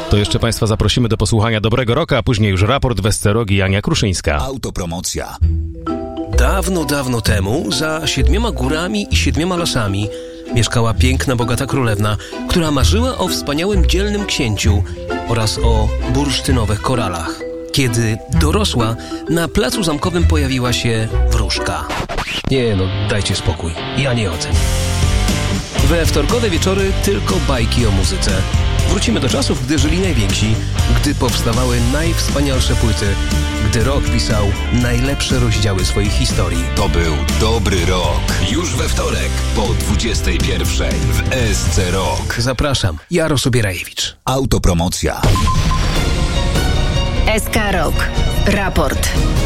To jeszcze Państwa zaprosimy do posłuchania Dobrego Rocka, a później już raport Westerog i Ania Kruszyńska. Autopromocja. Dawno, dawno temu, za 7 górami i 7 lasami, mieszkała piękna, bogata królewna, która marzyła o wspaniałym, dzielnym księciu oraz o bursztynowych koralach. Kiedy dorosła, na placu zamkowym pojawiła się wróżka. Nie no, dajcie spokój, ja nie ocenię. We wtorkowe wieczory tylko bajki o muzyce. Wrócimy do czasów, gdy żyli najwięksi, gdy powstawały najwspanialsze płyty, gdy rock pisał najlepsze rozdziały swoich historii. To był Dobry Rok. Już we wtorek po 21:00 w SC Rock. Zapraszam, Jaro Sobierajewicz. Autopromocja. SK Rock. Raport.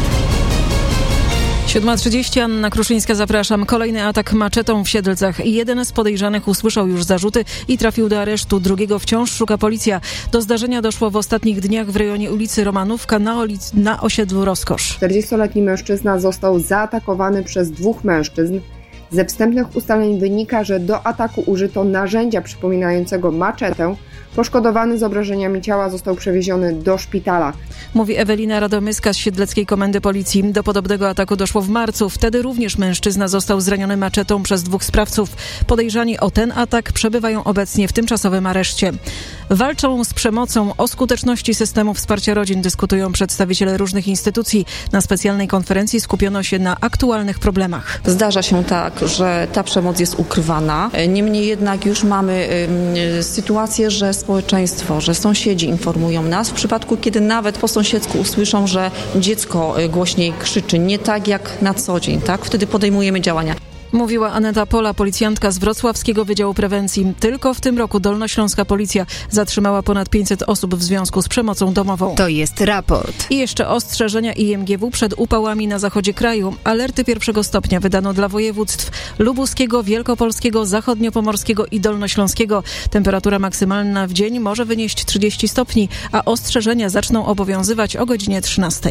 7:30, Anna Kruszyńska, zapraszam. Kolejny atak maczetą w Siedlcach. Jeden z podejrzanych usłyszał już zarzuty i trafił do aresztu. Drugiego wciąż szuka policja. Do zdarzenia doszło w ostatnich dniach w rejonie ulicy Romanówka na osiedlu Rozkosz. 40-letni mężczyzna został zaatakowany przez 2 mężczyzn. Ze wstępnych ustaleń wynika, że do ataku użyto narzędzia przypominającego maczetę. Poszkodowany z obrażeniami ciała został przewieziony do szpitala. Mówi Ewelina Radomyska z Siedleckiej Komendy Policji. Do podobnego ataku doszło w marcu. Wtedy również mężczyzna został zraniony maczetą przez 2 sprawców. Podejrzani o ten atak przebywają obecnie w tymczasowym areszcie. Walczą z przemocą. O skuteczności systemu wsparcia rodzin dyskutują przedstawiciele różnych instytucji. Na specjalnej konferencji skupiono się na aktualnych problemach. Zdarza się tak, że ta przemoc jest ukrywana. Niemniej jednak już mamy sytuację, że społeczeństwo, że sąsiedzi informują nas w przypadku, kiedy nawet po sąsiedzku usłyszą, że dziecko głośniej krzyczy, nie tak jak na co dzień, tak? Wtedy podejmujemy działania. Mówiła Aneta Pola, policjantka z Wrocławskiego Wydziału Prewencji. Tylko w tym roku dolnośląska policja zatrzymała ponad 500 osób w związku z przemocą domową. To jest raport. I jeszcze ostrzeżenia IMGW przed upałami na zachodzie kraju. Alerty 1 stopnia wydano dla województw lubuskiego, wielkopolskiego, zachodniopomorskiego i dolnośląskiego. Temperatura maksymalna w dzień może wynieść 30 stopni, a ostrzeżenia zaczną obowiązywać o godzinie 13.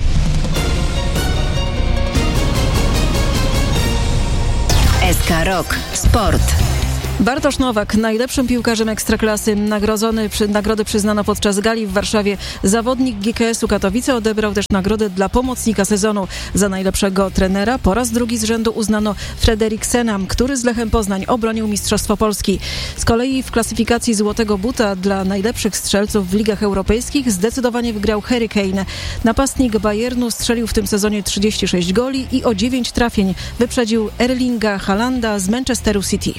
SK Rock. Sport. Bartosz Nowak, najlepszym piłkarzem Ekstraklasy, nagrody przyznano podczas gali w Warszawie. Zawodnik GKS-u Katowice odebrał też nagrodę dla pomocnika sezonu. Za najlepszego trenera po raz drugi z rzędu uznano Frederiksena, który z Lechem Poznań obronił Mistrzostwo Polski. Z kolei w klasyfikacji Złotego Buta dla najlepszych strzelców w ligach europejskich zdecydowanie wygrał Harry Kane. Napastnik Bayernu strzelił w tym sezonie 36 goli i o 9 trafień wyprzedził Erlinga Haalanda z Manchesteru City.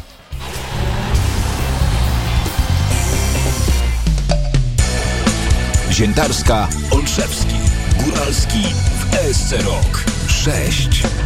Ziętarska, Olszewski, Góralski w SC Rock. 6.